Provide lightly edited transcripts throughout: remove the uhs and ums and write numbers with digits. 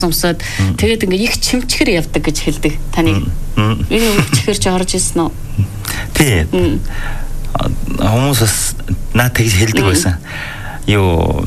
Сумсаад тэгээд ингээ их чимчгэр явдаг гэж хэлдэг таныг. Энэ өвчгөр ч орж ирсэн үү? Тий. Хүмүүс наад тэгж хэлдэг байсан. Юу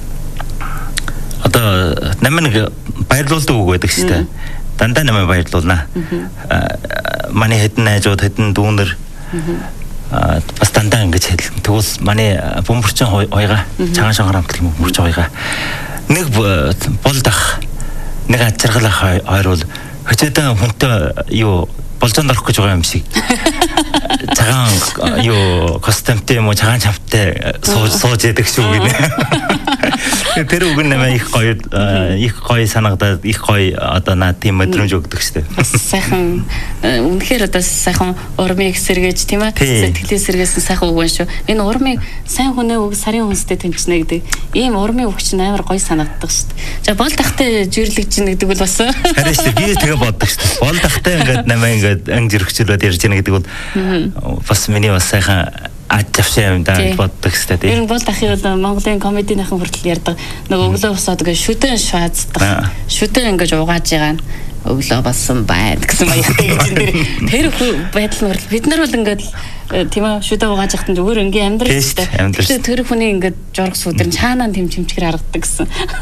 одоо намайг баярлуулдаг үг байдаг шүү дээ. Дандаа намайг баярлуулнаа. Манай хэдэн найзууд хэдэн дүүнэр бас дандаа ингэж хэлсэн. Тэгвэл манай бөмбөрчин хоёга цагаан шанхар хамтлаг бөмбөрчин хоёга нэг болдах нэг ачиргалах хоёр бол хөчөөдөө хүнтэй юу болжонд орох гэж байгаа юм шиг. Цагаан юу костюмтэй юм уу цагаан чамтай сууж яадаг шүү гинэ. Тэр үг нэмээ их гоё санагдаад их гоё одоо наа тийм мэдрэмж өгдөг шүү дээ. Сайхан үнэхээр одоо сайхан урмыг сэргээж тийм ээ сэтгэлээ сэргээсэн сайхан үг байна шүү. Энэ урмыг сайн хүнээ үг сарын хүнстэй тэнцэнэ гэдэг ийм урмын үг чинь амар гоё санагддаг шүү дээ. За бол тахтай жирлэгж ийн гэдэг бол бас харин шүү би тэгээ боддог шүү дээ. Бол тахтай ингээд намаа ингээд анги зэрэгчлээд ярьж ийн гэдэг бол бас миний бас сайхан ажавшаа юм даа боддог шүү дээ. Тэр бол дахи бол Монголын комединыхан хүртэл ярьдаг. Нэг өглөө босоод ингээд шүтэн шаацдаг. Шүтэн ингээд угааж байгаа нь өглөө болсон байна гэсэн маягтай гэж тэр байдал нь бид нар бол ингээд тийм ээ шүтэн угааж яхад зүгээр ингээд амьдрал шүү дээ. Тэгэхээр тэр хүний ингээд жураг сүдэр чаанаа тэм чимчгэр харагддаг гэсэн.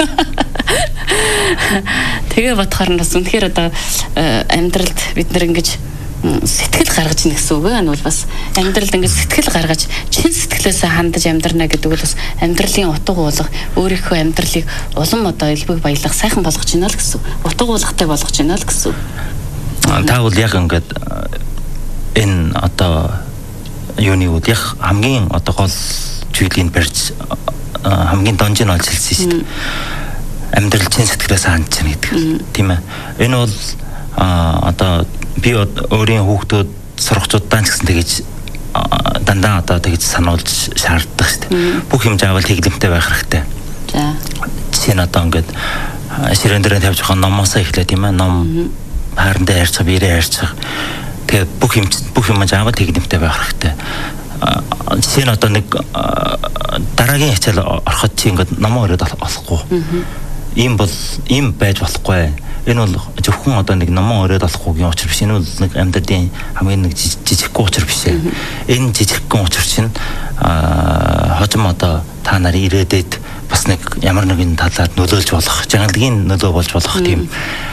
Тэгээ бодохоор нь бас үнэхээр одоо амьдралд бид нар ингээд сэтгэл гаргаж ийн гэсэн үг нь бол бас амьдралд ингээд сэтгэл гаргаж чин сэтгэлээсээ хандаж амьдрна гэдэг бол бас амьдралын утга уулга өөрийнхөө амьдралыг улам одоо элбэг баялах сайхан болгож байна л гэсэн. Утга уулгатай болгож байна л гэсэн. Та бол яг ингээд энэ одоо юуны үед яг хамгийн одоо гол зүйлийг барьж хамгийн донжин олж хэлсэн шүү дээ. Амьдрал чин сэтгэлээсээ хандж байна гэдэг. Тийм ээ. Энэ бол одоо би өөрийн хүүхдүүд сургацуудаа ч гэсэн тэгэж дандаа одоо тэгэж сануулж шаарддаг шүү дээ. Бүх юм заавал хэглэмтэй байх хэрэгтэй. За. Жишээ нь одоо ингээд ширээн дээр тавьж байгаа номоосоо эхлэе тийм ээ. Ном хайрандаа ярьцгаа биерээ ярьцгаа. Тэгээд бүх юм заавал хэглэмтэй байх хэрэгтэй. Жишээ нь одоо нэг дараагийн хичээл ороход чи ингээд номоо өрөөд олохгүй. Ийм бол ийм байж болохгүй. Энэ бол зөвхөн одоо нэг номон өрөөд болохгүйгийн учир биш. Энэ бол нэг амьдралын хамгийн нэг жижигхэн учир биш. Энэ жижигхэн учир чинь хожим одоо та нар ирээдүйд бас нэг ямар нэгэн талаар нөлөөлж болох, жангалагын нөлөө болж болох тийм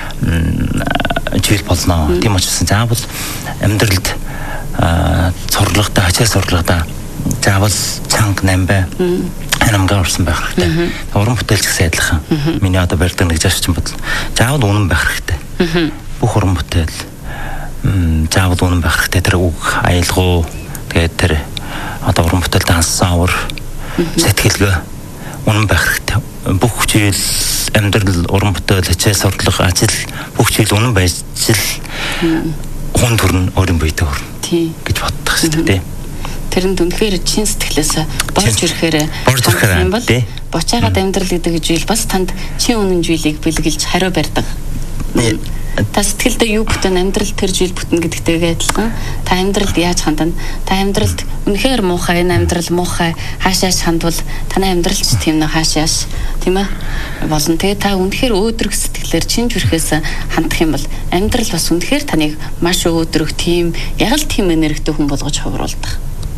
зүйл болно. Тийм учраас заавал амьдралд цорлагтай, хачаа цорлагтай заавал чанга намбай хамгаар орсон байх хэрэгтэй. Уран бүтээлч гэсэн адилхан. Миний одоо барьдаг нэг жашчин бодол. Заавал үнэн байх хэрэгтэй. Бүх уран бүтээл заавал үнэн байх хэрэгтэй. Тэр үг аялгау тэгээд тэр одоо уран бүтээлд хансан авар сэтгэлгээ үнэн байх хэрэгтэй. Бүх зүйл амьдрал уран бүтээл хичээл сурлага ажил бүх зүйл үнэн байж хүн төрн өөрийн биедээ хүрнэ гэж боддог шүү дээ. Тэрэнд үнэхээр чин сэтгэлээс борж ирэхээр юм бол бочаагаад амьдрал гэдэг зүйл бас танд чин үнэн зүйлийг бэлгэлж хариу барьдаг. Та сэтгэлдээ юу бүтэн амьдрал тэр зүйл бүтэн гэдэгтэйгээ адилхан. Та амьдралд яаж хандана? Та амьдралд үнэхээр муухай энэ амьдрал муухай хаашааш хандвал танай амьдралч тийм нэг хаашааш тийм ээ болно. Тэгээ та үнэхээр өөдрөг сэтгэлээр чин зүрхээс хандах юм бол амьдрал бас үнэхээр таныг маш өөдрөг тийм яг л тийм энергитэй хүн болгож хувруулдаг.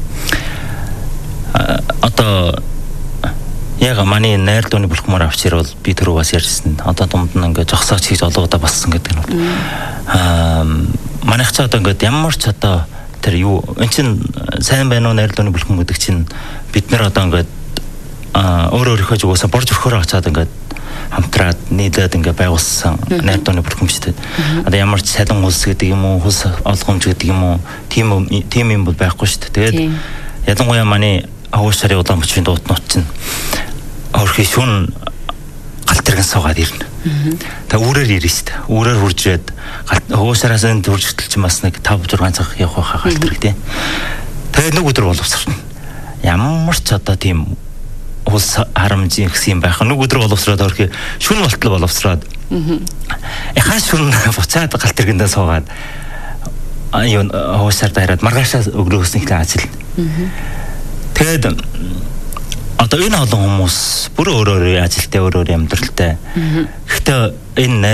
Одоо яг манай найр дууны бүлхмөр авчир бол би түрүү бас ярьсан. Одоо дунд нь ингээд зогсооч хийж олоодаа бассан гэдэг нь бол манайх ч одоо ингээд ямар ч одоо тэр юу эн чин сайн байна уу найр дууны бүлхм гэдэг чинь бид нар одоо ингээд өөрийнхөө зүгээс борж өрхөөр очиад ингээд хамтраад нийлээд ингээд байгуулсан найр дууны бүлхм шүү дээ. Одоо ямар ч салин улс гэдэг юм уу хус олгомж гэдэг юм уу тийм юм бол байхгүй шүү дээ. Тэгээд ялангуяа манай авууш сарын удаан бичвийн дуутнууд чинь өөрхий шүн галтэргэн суугаад ирнэ. Та үүрээр ирнэ шүү дээ. Үүрээр хурж ирээд авууш сараас энэ хуржтал чинь бас нэг 5-6 цаг явах байхаа галтэрэг тийм. Тэгээд нэг өдөр боловсрно. Ямар ч одоо тийм улс харамжийн гэсэн юм байх. Нэг өдөр боловсроод өөрхий шүн болтол боловсроод яхаа шүн буцаад галтэргэндээ суугаад аюун авууш сард хараад маргаашаа өглөөхөөс ихлэ ажил. Тэгээд одоо энэ олон хүмүүс бүр өөр өөр ажилтай өөр өөр амьдралтай. Гэхдээ энэ